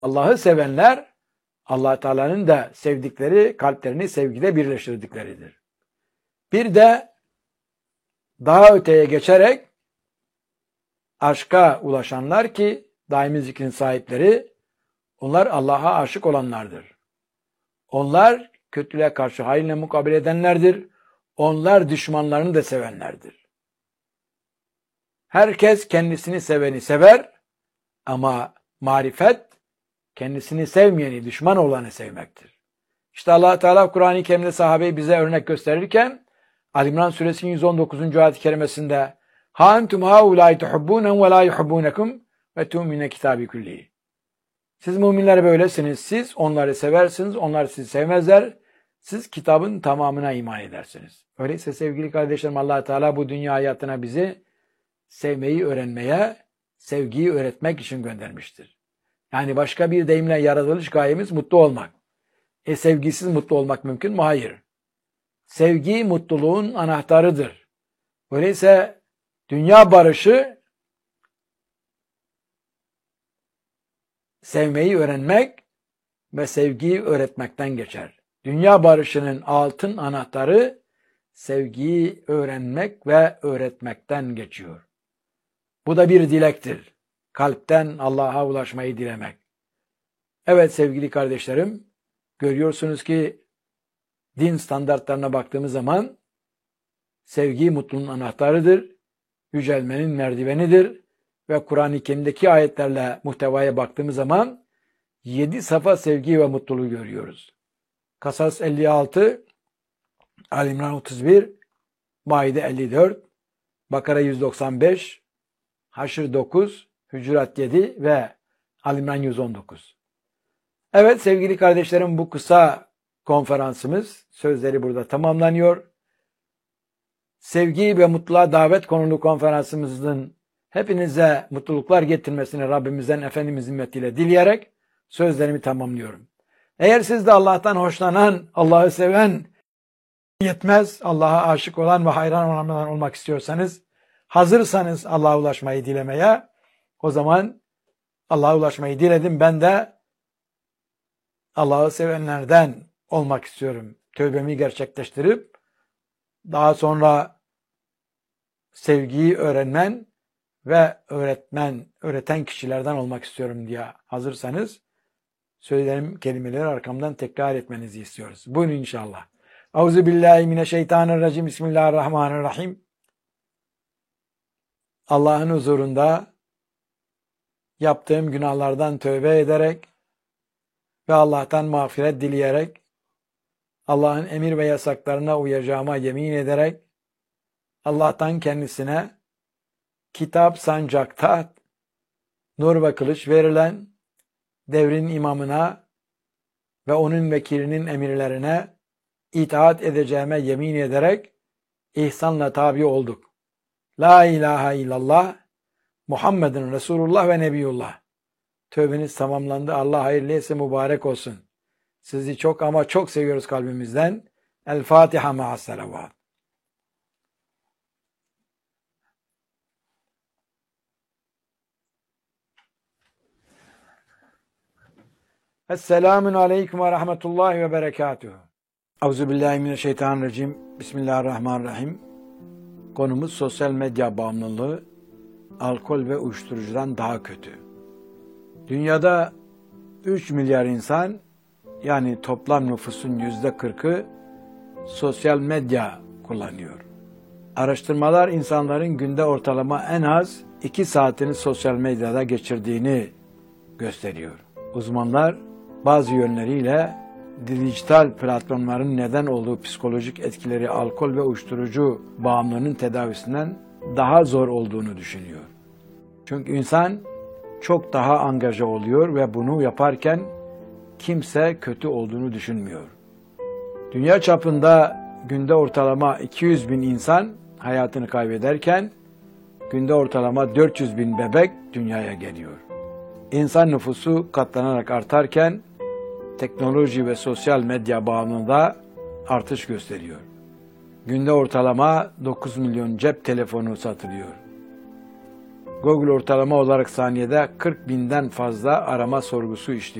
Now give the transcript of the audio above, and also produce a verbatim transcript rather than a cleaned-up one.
Allah'ı sevenler, Allah Teala'nın da sevdikleri, kalplerini sevgide birleştirdikleridir. Bir de daha öteye geçerek aşka ulaşanlar ki daimi zikrin sahipleri, onlar Allah'a aşık olanlardır. Onlar kötülüğe karşı hayırla mukabele edenlerdir. Onlar düşmanlarını da sevenlerdir. Herkes kendisini seveni sever ama marifet kendisini sevmeyeni, düşman olanı sevmektir. İşte Allah Teala Kur'an-ı Kerim'de sahabeyi bize örnek gösterirken Ali İmran suresinin yüz on dokuzuncu ayet-i kerimesinde "Ha entum haulâi tuhibbûnen ve lâ yuhibbûnekum ve tu'mine kitâbi kullihi." Siz müminler böylesiniz. Siz onları seversiniz, onlar sizi sevmezler. Siz kitabın tamamına iman edersiniz. Öyleyse sevgili kardeşlerim, Allah Teala bu dünya hayatına bizi sevmeyi öğrenmeye, sevgiyi öğretmek için göndermiştir. Yani başka bir deyimle yaratılış gayemiz mutlu olmak. E sevgisiz mutlu olmak mümkün mü? Hayır. Sevgi mutluluğun anahtarıdır. Öyleyse dünya barışı sevmeyi öğrenmek ve sevgiyi öğretmekten geçer. Dünya barışının altın anahtarı sevgiyi öğrenmek ve öğretmekten geçiyor. Bu da bir dilektir. Kalpten Allah'a ulaşmayı dilemek. Evet sevgili kardeşlerim, görüyorsunuz ki din standartlarına baktığımız zaman sevgi mutluluğun anahtarıdır, yücelmenin merdivenidir ve Kur'an-ı Kerim'deki ayetlerle muhtevaya baktığımız zaman yedi safa sevgi ve mutluluğu görüyoruz. Kasas elli altı, Ali İmran otuz bir, Maide elli dört, Bakara yüz doksan beş, Haşr dokuz, Hücurat yedi ve Ali İmran yüz on dokuz. Evet sevgili kardeşlerim, bu kısa konferansımız sözleri burada tamamlanıyor. Sevgi ve mutluluğa davet konulu konferansımızın hepinize mutluluklar getirmesini Rabbimizden Efendimizin himmet dileyerek sözlerimi tamamlıyorum. Eğer siz de Allah'tan hoşlanan, Allah'ı seven, yetmez, Allah'a aşık olan ve hayran olanlardan olmak istiyorsanız, hazırsanız Allah'a ulaşmayı dilemeye, o zaman Allah'a ulaşmayı diledim. Ben de Allah'ı sevenlerden olmak istiyorum. Tövbemi gerçekleştirip daha sonra sevgiyi öğrenmen ve öğretmen, öğreten kişilerden olmak istiyorum diye hazırsanız söylediğim kelimeleri arkamdan tekrar etmenizi istiyoruz. Buyurun inşallah. Euzubillahimineşşeytanirracim. Bismillahirrahmanirrahim. Allah'ın huzurunda yaptığım günahlardan tövbe ederek ve Allah'tan mağfiret dileyerek, Allah'ın emir ve yasaklarına uyacağıma yemin ederek, Allah'tan kendisine kitap, sancak, taht, nur ve kılıç verilen devrin imamına ve onun vekilinin emirlerine itaat edeceğime yemin ederek ihsanla tabi olduk. La ilahe illallah, Muhammedun Resulullah ve Nebiyullah. Tövbeniz tamamlandı. Allah hayırlı etse mübarek olsun. Sizi çok ama çok seviyoruz kalbimizden. El Fatiha ma'as salavat. Esselamun aleyküm ve rahmetullahi ve berekatuhu. Euzubillahimineşşeytanirracim. Bismillahirrahmanirrahim. Konumuz sosyal medya bağımlılığı, alkol ve uyuşturucudan daha kötü. Dünyada üç milyar insan, yani toplam nüfusun yüzde kırkı sosyal medya kullanıyor. Araştırmalar insanların günde ortalama en az iki saatini sosyal medyada geçirdiğini gösteriyor. Uzmanlar bazı yönleriyle dijital platformların neden olduğu psikolojik etkileri alkol ve uyuşturucu bağımlılığının tedavisinden daha zor olduğunu düşünüyor. Çünkü insan çok daha angaja oluyor ve bunu yaparken kimse kötü olduğunu düşünmüyor. Dünya çapında günde ortalama iki yüz bin insan hayatını kaybederken günde ortalama dört yüz bin bebek dünyaya geliyor. İnsan nüfusu katlanarak artarken teknoloji ve sosyal medya bağımlılığında artış gösteriyor. Günde ortalama dokuz milyon cep telefonu satılıyor. Google ortalama olarak saniyede kırk binden fazla arama sorgusu işliyor.